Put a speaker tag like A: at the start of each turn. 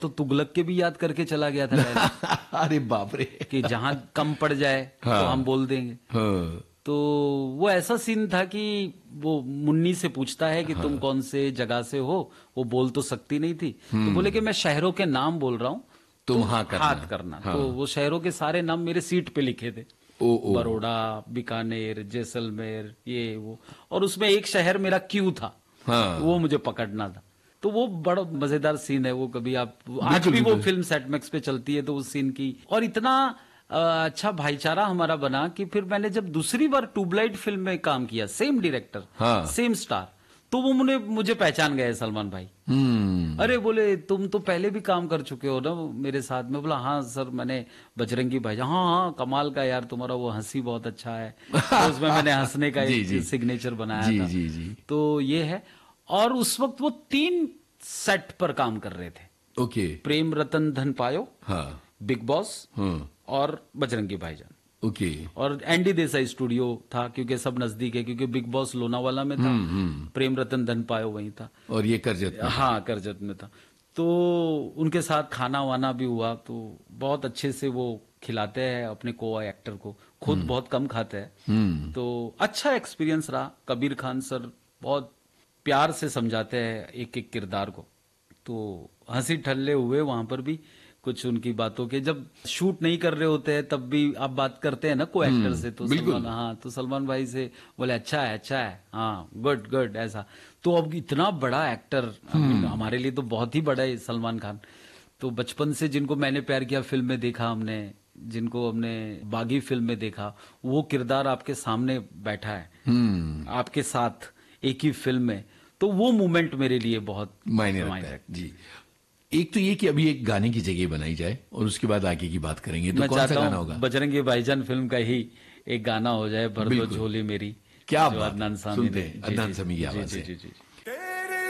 A: तो तुगलक के भी याद करके चला गया था डायरेक्ट
B: अरे बाप रे।
A: कि जहां कम पड़ जाए तो हम बोल देंगे।
B: हाँ,
A: तो वो ऐसा सीन था कि वो मुन्नी से पूछता है कि तुम कौन से जगह से हो, वो बोल तो सकती नहीं थी, तो बोले कि मैं शहरों के नाम बोल रहा हूँ,
B: तुम हाँ करना।
A: हाथ करना। तो वो शहरों के सारे नाम मेरे सीट पे लिखे थे,
B: ओ
A: बड़ौदा, बीकानेर, जैसलमेर, ये वो, और उसमें एक शहर मेरा क्यू था,
B: हाँ।
A: वो मुझे पकड़ना था। तो वो बड़ा मजेदार सीन है वो, कभी आप आज
B: बिल्कुल,
A: भी वो
B: बिल्कुल।
A: फिल्म सेट मैक्स पे चलती है तो उस सीन की, और इतना अच्छा भाईचारा हमारा बना कि फिर मैंने जब दूसरी बार ट्यूबलाइट फिल्म में काम किया, सेम डायरेक्टर,
B: हाँ।
A: सेम स्टार, तो वो मुझे पहचान गए सलमान भाई। अरे बोले तुम तो पहले भी काम कर चुके हो ना मेरे साथ में। बोला हाँ सर, मैंने बजरंगी भाईजान, हाँ हाँ कमाल का यार, तुम्हारा वो हंसी बहुत अच्छा है, तो उसमें मैंने हंसने का
B: जी,
A: एक
B: जी।
A: सिग्नेचर बनाया
B: जी,
A: था।
B: जी, जी।
A: तो ये है। और उस वक्त वो 3 सेट पर काम कर रहे थे,
B: ओके।
A: प्रेम रतन धन पायो,
B: हाँ।
A: बिग बॉस,
B: हाँ।
A: और बजरंगी भाईजान।
B: ओके।
A: और एनडी देसाई स्टूडियो था क्योंकि सब नजदीक है, क्योंकि बिग बॉस लोनावाला में था, प्रेम रतन धन पायो वहीं था,
B: और ये करजत में?
A: हाँ करजत में था। तो उनके साथ खाना वाना भी हुआ, तो बहुत अच्छे से वो खिलाते हैं अपने को एक्टर को, खुद बहुत कम खाते हैं। तो अच्छा एक्सपीरियंस रहा। कबीर खान सर बहुत प्यार से समझाते हैं एक एक किरदार को, तो हंसी ठल्ले हुए वहां पर भी कुछ उनकी बातों के। जब शूट नहीं कर रहे होते हैं तब भी आप बात करते हैं ना को एक्टर से, तो
B: बिल्कुल।
A: सलमान, हाँ, तो सलमान भाई से बोले अच्छा है, हाँ गुड गुड ऐसा। तो अब इतना बड़ा एक्टर, हमारे लिए तो बहुत ही बड़ा है सलमान खान। तो बचपन से जिनको मैंने प्यार किया फिल्म में देखा हमने, जिनको हमने बागी फिल्म में देखा, वो किरदार आपके सामने बैठा है आपके साथ एक ही फिल्म में, तो वो मोमेंट मेरे लिए बहुत
B: मायने रखता है जी। एक तो ये कि अभी एक गाने की जगह बनाई जाए और उसके बाद आगे की बात करेंगे, तो
A: मैं
B: कौन सा
A: चाहता
B: गाना
A: हूँ
B: होगा?
A: बजरंगी भाईजान फिल्म का ही एक गाना हो जाए, भर दो
B: बिल्कुल।
A: झोली मेरी,
B: क्या
A: जो
B: बात
A: अदनान
B: है,
A: सामी
B: सुनते
A: ने।
B: हैं
A: जी,
B: अदनान
A: जी,
B: समी की
A: जी,
B: आवाज
A: जी,
B: से।
A: जी, जी, जी।